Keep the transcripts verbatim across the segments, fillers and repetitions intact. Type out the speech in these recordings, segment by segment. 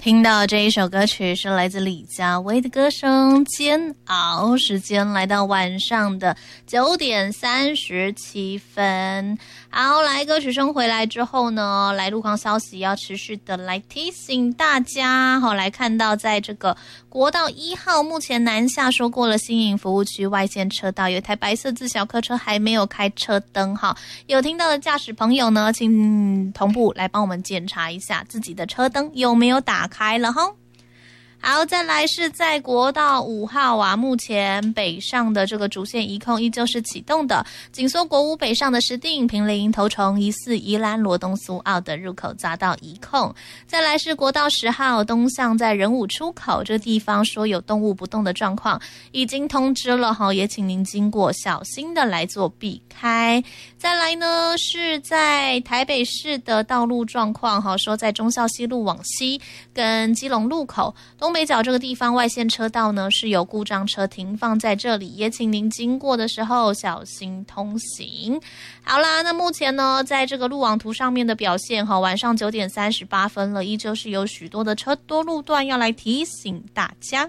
听到这一首歌曲是来自李佳薇的歌声《煎熬》，时间来到晚上的九点三十七分。好，来歌曲声回来之后呢，来路况消息要持续的来提醒大家。好，来看到在这个国道一号目前南下说过了新营服务区外线车道，有一台白色自小客车还没有开车灯哈，有听到的驾驶朋友呢，请同步来帮我们检查一下自己的车灯有没有打开了哈。好，再来是在国道五号啊，目前北上的这个主线移控依旧是启动的，紧缩国五北上的石碇、坪林、头城、宜四、宜兰、罗东、苏澳的入口匝道移控。再来是国道十号东向在仁武出口这个地方说有动物不动的状况，已经通知了哈，也请您经过小心的来做避开。再来呢是在台北市的道路状况哈，说在忠孝西路往西跟基隆路口东北角这个地方外线车道呢是有故障车停放在这里，也请您经过的时候小心通行。好啦，那目前呢在这个路网图上面的表现哈，晚上九点三十八分了，依旧是有许多的车多路段要来提醒大家。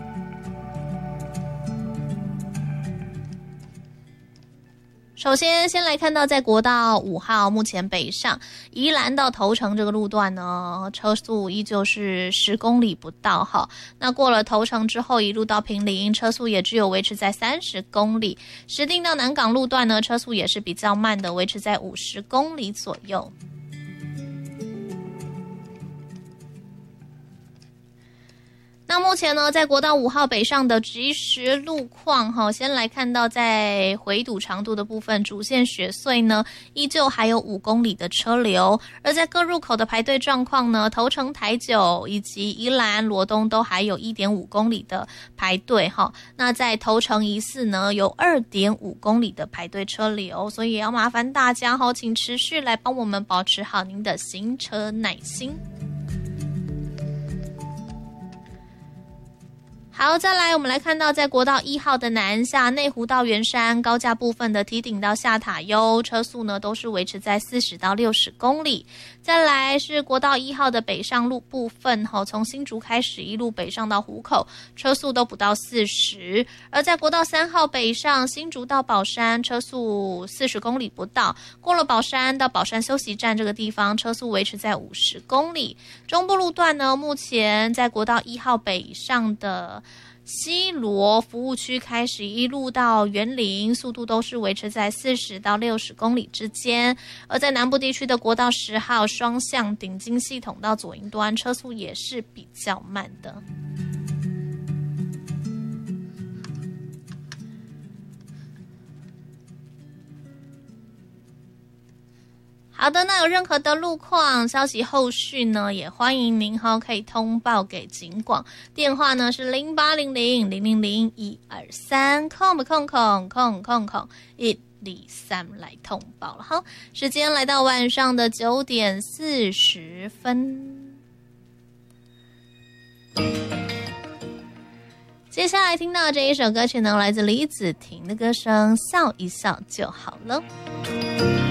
首先先来看到在国道五号目前北上宜兰到头城这个路段呢，车速依旧是十公里不到哈。那过了头城之后一路到坪林，车速也只有维持在三十公里。石碇到南港路段呢，车速也是比较慢的，维持在五十公里左右。那目前呢，在国道五号北上的即时路况哈，先来看到在回堵长度的部分，主线雪隧呢依旧还有五公里的车流，而在各入口的排队状况呢，头城、台九以及宜兰、罗东都还有 一点五公里的排队哈。那在头城宜四呢，有 二点五公里的排队车流，所以也要麻烦大家哈，请持续来帮我们保持好您的行车耐心。好，再来我们来看到在国道一号的南下内湖到圆山高架部分的堤顶到下塔悠，车速呢都是维持在四十到六十公里。再来是国道一号的北上路部分，从新竹开始一路北上到湖口，车速都不到四十。而在国道三号北上新竹到宝山，车速四十公里不到，过了宝山到宝山休息站这个地方，车速维持在五十公里。中部路段呢，目前在国道一号北上的西螺服务区开始一路到园林，速度都是维持在四十到六十公里之间。而在南部地区的国道十号双向顶金系统到左营端，车速也是比较慢的。好的，那有任何的路况消息后续呢，也欢迎您哈可以通报给警广，电话呢是零八零零零零零一二三空空空空空空一二三来通报了哈。时间来到晚上的九点四十分，接下来听到这一首歌曲呢，来自李子婷的歌声《笑一笑就好了》。